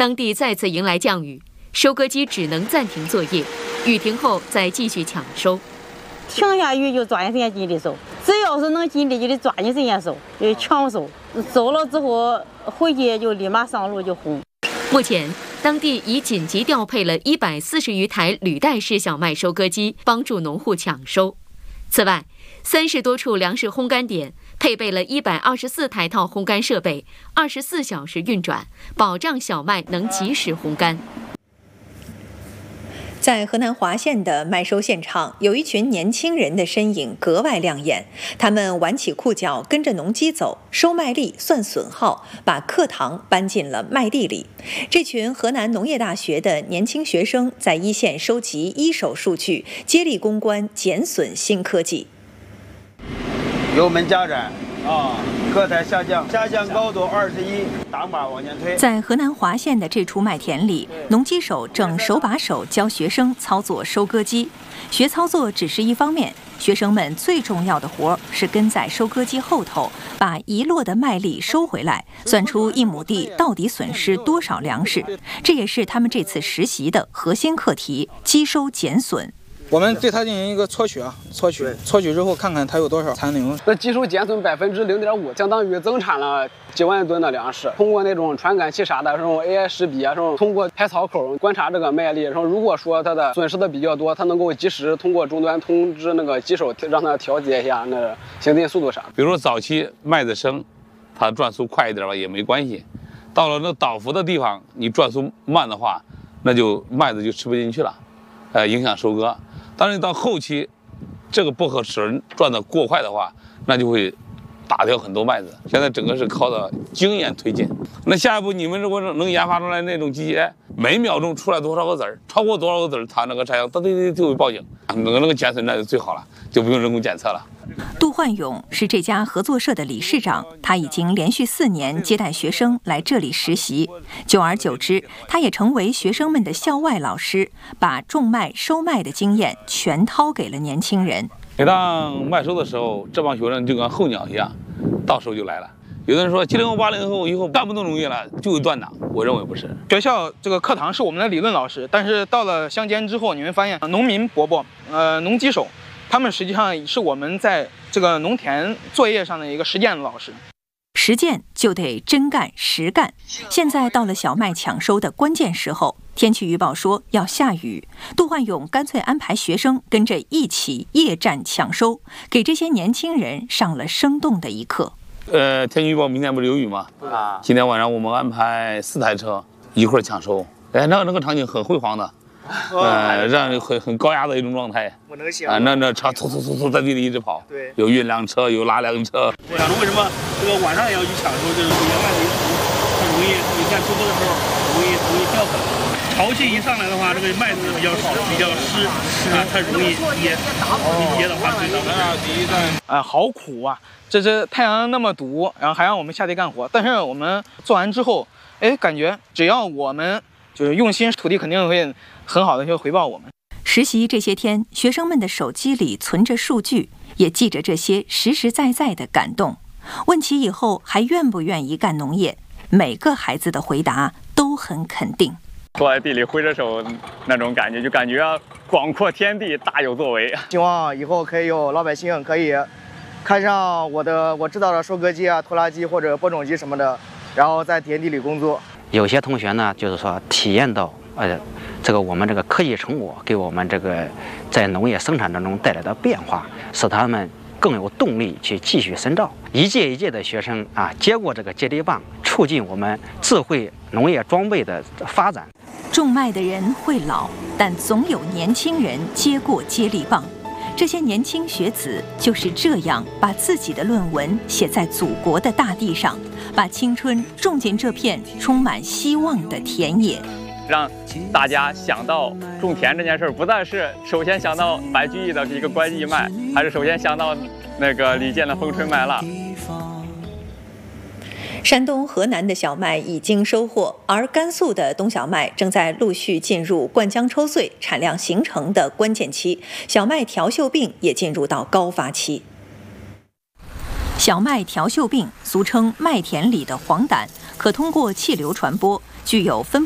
当地再次迎来降雨，收割机只能暂停作业，雨停后再继续抢收。 停下雨就抓紧时间进去收，只要是能进的就得抓紧时间收，就抢收。收了之后回去就立马上路就烘。 目前，当地已紧急调配了140余台履带式小麦收割机，帮助农户抢收。此外，30多处粮食烘干点配备了124台套烘干设备，24小时运转，保障小麦能及时烘干。 在河南滑县的麦收现场，有一群年轻人的身影格外亮眼。他们挽起裤脚，跟着农机走，收麦粒、算损耗，把课堂搬进了麦地里。这群河南农业大学的年轻学生在一线收集一手数据，接力攻关减损新科技。 油门加燃课台下降高度21，挡把往前推。 在河南滑县的这处麦田里，农机手正手把手教学生操作收割机。学操作只是一方面，学生们最重要的活是跟在收割机后头，把遗落的麦粒收回来，算出1亩地到底损失多少粮食。这也是他们这次实习的核心课题：机收减损。 我们对它进行一个撮取之后，看看它有多少残留。 那机收减损0.5%，相当于增产了几万吨的粮食。通过那种传感器啥的，这种 AI 识别，这种通过排槽口观察这个麦粒，然后如果说它的损失的比较多，它能够及时通过终端通知那个机手，让它调节一下那行进速度啥。 比如说早期麦子生，它转速快一点吧也没关系，到了那倒伏的地方，你转速慢的话，那就麦子就吃不进去了，影响收割。但是到后期，这个薄荷齿转得过快的话，那就会打掉很多麦子。现在整个是靠的经验推进。那下一步你们如果能研发出来那种机器，每秒钟出来多少个籽儿，超过多少个籽儿，它那个柴油对就会报警，那个减损那就最好了，就不用人工检测了。 杜焕勇是这家合作社的理事长，他已经连续4年接待学生来这里实习，久而久之，他也成为学生们的校外老师，把种麦、收麦的经验全掏给了年轻人。 每当麦收的时候，这帮学生就跟候鸟一样，到时候就来了。有的人说70后、80后以后干不动农业了，就会断档。我认为不是。 学校这个课堂是我们的理论老师，但是到了乡间之后，你会发现农民伯伯、农机手，他们实际上是我们在这个农田作业上的一个实践老师。 实践就得真干实干。现在到了小麦抢收的关键时候，天气预报说要下雨，杜焕勇干脆安排学生跟着一起夜战抢收，给这些年轻人上了生动的一课。 天气预报明天不是有雨吗？今天晚上我们安排4台车一块抢收。那个场景很辉煌的。让很高压的一种状态。 我能想。 那车嗖在地里一直跑。对。有运粮车，有拉粮车。 我想说，为什么这个晚上也要去抢收？就是野外泥土，它容易，你在收割的时候容易掉粉。潮气一上来的话，这个麦子比较湿它容易噎到花穗上。 好苦啊！这太阳那么毒，然后还让我们下地干活。但是我们做完之后，感觉只要我们就是用心，土地肯定会很好的去回报我们。 实习这些天，学生们的手机里存着数据，也记着这些实实在在的感动。问起以后还愿不愿意干农业，每个孩子的回答都很肯定。 坐在地里挥着手那种感觉，就感觉广阔天地大有作为。 希望以后可以有老百姓可以看上我知道的收割机啊、拖拉机或者播种机什么的，然后在田地里工作。 有些同学呢，就是说体验到这个我们这个科技成果给我们这个在农业生产当中带来的变化，使他们更有动力去继续深造。一届一届的学生接过这个接力棒，促进我们智慧农业装备的发展。 种麦的人会老，但总有年轻人接过接力棒。这些年轻学子就是这样把自己的论文写在祖国的大地上，把青春种进这片充满希望的田野。 让大家想到种田这件事，不但是首先想到白居易的一个关驿麦，还是首先想到那个李健的风吹麦浪。 山东、河南的小麦已经收获，而甘肃的冬小麦正在陆续进入灌浆抽穗、产量形成的关键期，小麦条锈病也进入到高发期。小麦条锈病俗称麦田里的黄疸，可通过气流传播，具有分